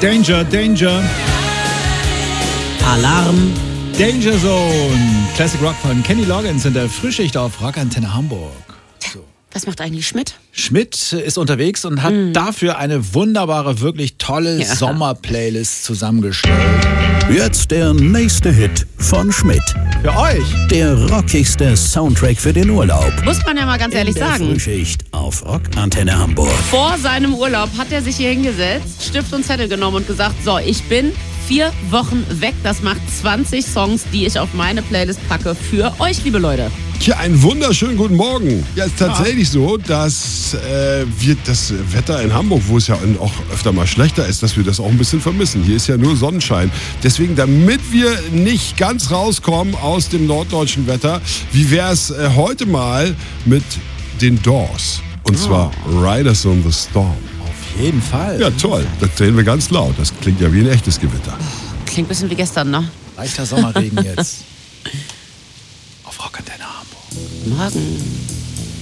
Danger, Danger. Alarm. Danger Zone. Classic Rock von Kenny Loggins in der Frühschicht auf Rockantenne Hamburg. So. Was macht eigentlich Schmidt? Schmidt ist unterwegs und hat dafür eine wunderbare, wirklich tolle Sommerplaylist zusammengestellt. Jetzt der nächste Hit von Schmidt. Für euch. Der rockigste Soundtrack für den Urlaub. Muss man ja mal ganz ehrlich In der sagen. Frühschicht auf Rockantenne Hamburg. Vor seinem Urlaub hat er sich hier hingesetzt, Stift und Zettel genommen und gesagt, so, ich bin 4 Wochen weg. Das macht 20 Songs, die ich auf meine Playlist packe für euch, liebe Leute. Ja, einen wunderschönen guten Morgen. Ja, es ist tatsächlich so, dass wir das Wetter in Hamburg, wo es ja auch öfter mal schlechter ist, dass wir das auch ein bisschen vermissen. Hier ist ja nur Sonnenschein. Deswegen, damit wir nicht ganz rauskommen aus dem norddeutschen Wetter, wie wäre es heute mal mit den Doors? Und zwar Riders on the Storm. Auf jeden Fall. Ja, toll. Das drehen wir ganz laut. Das klingt ja wie ein echtes Gewitter. Klingt ein bisschen wie gestern, ne? Leichter Sommerregen jetzt. Auf Rockantenne Hamburg. Morgen.